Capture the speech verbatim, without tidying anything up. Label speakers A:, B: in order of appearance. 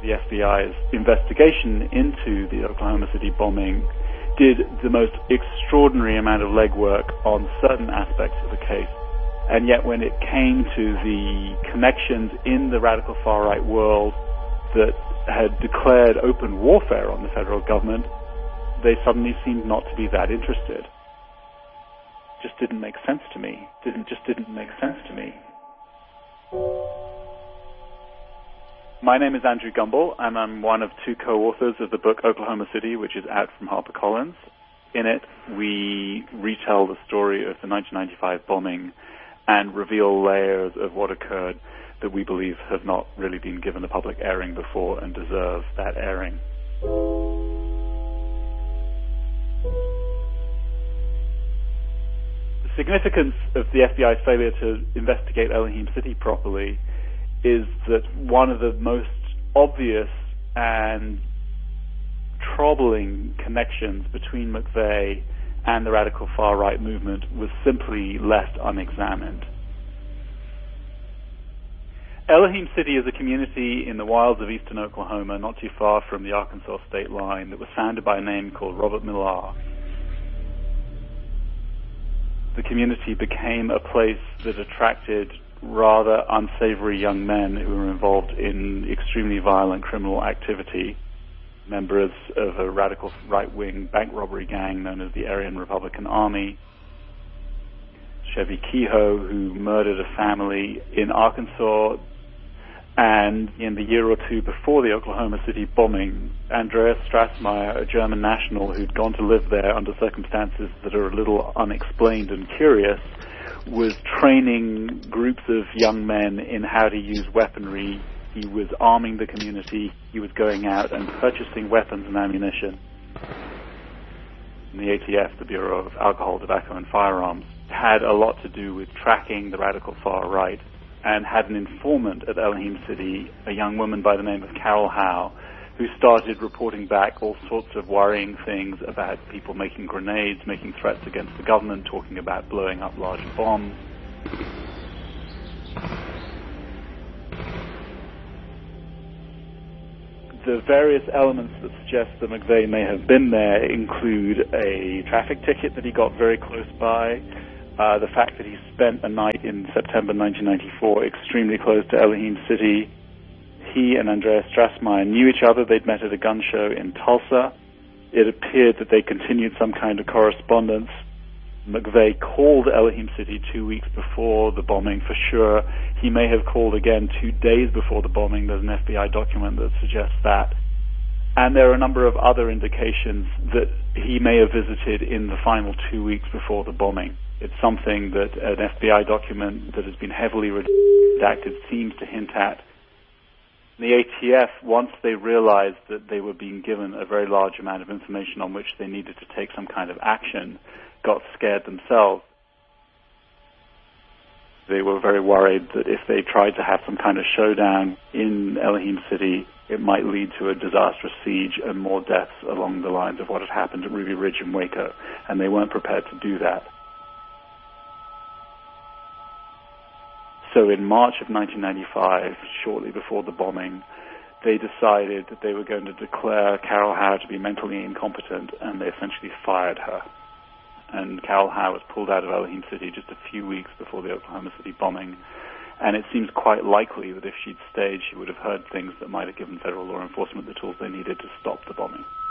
A: the F B I's investigation into the Oklahoma City bombing did the most extraordinary amount of legwork on certain aspects of the case. And yet when it came to the connections in the radical far-right world that had declared open warfare on the federal government, they suddenly seemed not to be that interested. Just didn't make sense to me. Didn't just didn't make sense to me. My name is Andrew Gumbel, and I'm one of two co-authors of the book Oklahoma City, which is out from HarperCollins. In it, we retell the story of the nineteen ninety-five bombing and reveal layers of what occurred that we believe have not really been given a public airing before and deserve that airing. The significance of the F B I's failure to investigate Elohim City properly is that one of the most obvious and troubling connections between McVeigh and the radical far-right movement was simply left unexamined. Elohim City is a community in the wilds of eastern Oklahoma, not too far from the Arkansas state line, that was founded by a name called Robert Millar. The community became a place that attracted rather unsavory young men who were involved in extremely violent criminal activity, members of a radical right-wing bank robbery gang known as the Aryan Republican Army, Chevy Kehoe, who murdered a family in Arkansas, and in the year or two before the Oklahoma City bombing, Andreas Strassmeyer, a German national who'd gone to live there under circumstances that are a little unexplained and curious, was training groups of young men in how to use weaponry. He was arming the community. He was going out and purchasing weapons and ammunition. And the A T F, the Bureau of Alcohol, Tobacco and Firearms, had a lot to do with tracking the radical far right, and had an informant at Elohim City, a young woman by the name of Carol Howe, who started reporting back all sorts of worrying things about people making grenades, making threats against the government, talking about blowing up large bombs. The various elements that suggest that McVeigh may have been there include a traffic ticket that he got very close by, uh, the fact that he spent a night in September nineteen ninety-four extremely close to Elohim City. He and Andreas Strassmeyer knew each other. They'd met at a gun show in Tulsa. It appeared that they continued some kind of correspondence. McVeigh called Elohim City two weeks before the bombing for sure. He may have called again two days before the bombing. There's an F B I document that suggests that. And there are a number of other indications that he may have visited in the final two weeks before the bombing. It's something that an F B I document that has been heavily redacted seems to hint at. The A T F, once they realized that they were being given a very large amount of information on which they needed to take some kind of action, got scared themselves. They were very worried that if they tried to have some kind of showdown in Elohim City, it might lead to a disastrous siege and more deaths along the lines of what had happened at Ruby Ridge and Waco, and they weren't prepared to do that. So in March of nineteen ninety-five, shortly before the bombing, they decided that they were going to declare Carol Howe to be mentally incompetent, and they essentially fired her. And Carol Howe was pulled out of Elohim City just a few weeks before the Oklahoma City bombing. And it seems quite likely that if she'd stayed, she would have heard things that might have given federal law enforcement the tools they needed to stop the bombing.